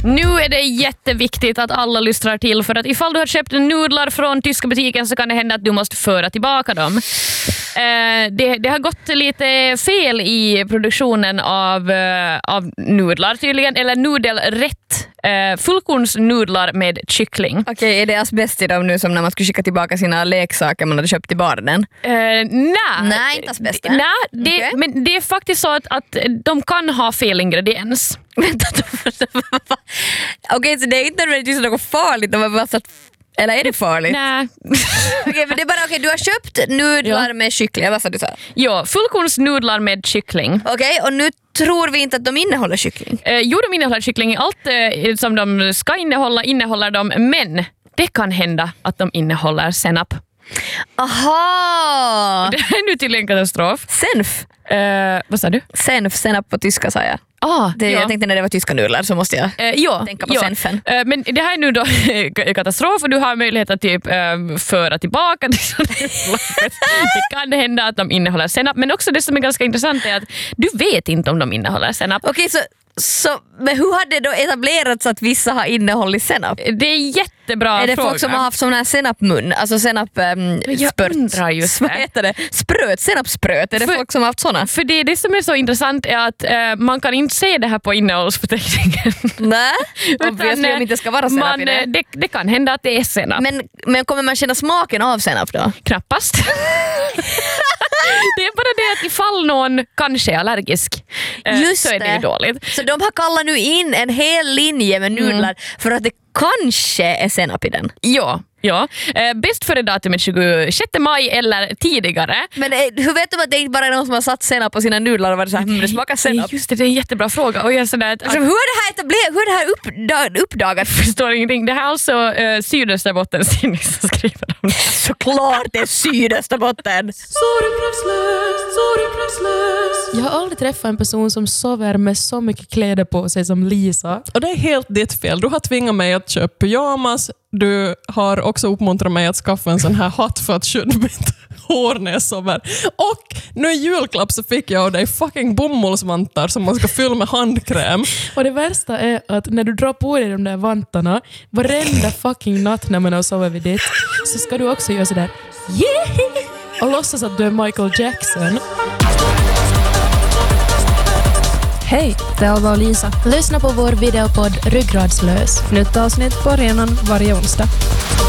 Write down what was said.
Nu är det jätteviktigt att alla lyssnar till, för att ifall du har köpt nudlar från tyska butiken så kan det hända att du måste föra tillbaka dem. Det har gått lite fel i produktionen av nudlar tydligen, eller nudelrätt. Fullkornsnudlar med kyckling. Okej, är det asbest i dem nu som när man skulle skicka tillbaka sina leksaker man hade köpt i baren? Nej, inte asbest. Nej, men det är faktiskt så att de kan ha fel ingrediens. Okej, så det är inte nödvändigtvis något farligt. De har bara satt. Eller är det farligt? Nej. Okej, men det är bara du har köpt nudlar med kyckling. Vad sa du så? Ja, fullkornsnudlar med kyckling. Okej, och nu tror vi inte att de innehåller kyckling. Jo, de innehåller kyckling. Allt som de ska innehåller de, men det kan hända att de innehåller senap. Aha! Det är nu tydligen katastrof. Senf. Vad sa du? Senap på tyska sa jag. Jag tänkte när det var tyska nudlar så måste jag tänka på senfen. Men det här är nu då katastrof och du har möjlighet att typ föra tillbaka det kan hända att de innehåller senap, men också det som är ganska intressant är att du vet inte om de innehåller senap. Okej, men hur hade det då etablerats att vissa har innehållit senap? Det är jättebra fråga. Är det folk som har haft sån här senapmun? Alltså jag undrar just det. Vad heter det? Senapspröt. Är det folk som har haft såna? För det som är så intressant är att man kan inte se det här på innehållsförteckningen. Nej, obviously om inte ska vara senap i det. Det kan hända att det är senap. Men kommer man känna smaken av senap då? Knappast. Det är bara det att ifall någon kanske är allergisk så är det ju dåligt. Så de har kallat nu in en hel linje med nudlar för att det kanske är senap i den. Ja. Bäst före datumet 26 maj eller tidigare. Men hur vet de att det inte bara är någon som har satt senap på sina nudlar och varit såhär, det smakar senap? Just det är en jättebra fråga. Och jag sådär att, hur är det här etablerat? Hur är det här uppdagat? Förstår ingenting. Det här är alltså Sydösterbottens tidning som skriver om det. Såklart det är Sydösterbotten. Jag har aldrig träffat en person som sover med så mycket kläder på sig som Lisa. Och det är helt ditt fel. Du har tvingat mig att köpa pyjamas. Du har också uppmuntrat mig att skaffa en sån här hatt för att skydda mitt hår när jag sover. Och nu i julklapp så fick jag av dig fucking bomullsvantar som man ska fylla med handkräm. Och det värsta är att när du drar på dig de där vantarna varenda fucking natt när man har sovit vid ditt så ska du också göra sådär yeah! Och låtsas att du är Michael Jackson. Hej, det är Alva och Lisa. Lyssna på vår videopodd Ryggradslös. Nytt avsnitt på arenan varje onsdag.